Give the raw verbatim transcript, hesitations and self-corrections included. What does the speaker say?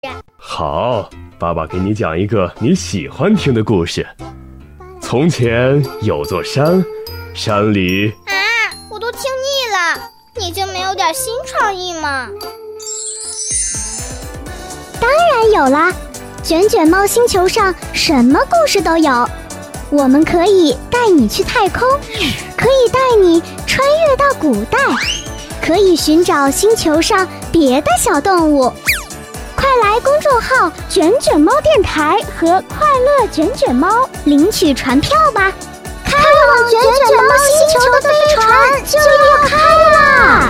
好，爸爸给你讲一个你喜欢听的故事。从前有座山，山里…… 啊，我都听腻了，你就没有点新创意吗？ 当然有啦，卷卷猫星球上什么故事都有。我们可以带你去太空，可以带你穿越到古代，可以寻找星球上别的小动物。快来公众号卷卷猫电台和快乐卷卷猫领取船票吧！开往卷卷猫星球的飞船就要开啦！